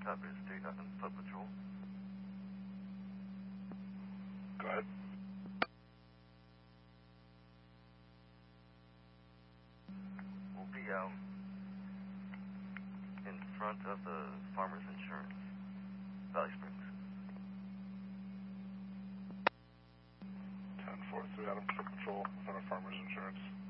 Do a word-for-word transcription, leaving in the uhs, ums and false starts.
Top of the street, nothing, foot patrol. Go ahead. We'll be out in front of the Farmers Insurance, Valley Springs. ten four three, Adam, foot patrol in front of Farmers Insurance.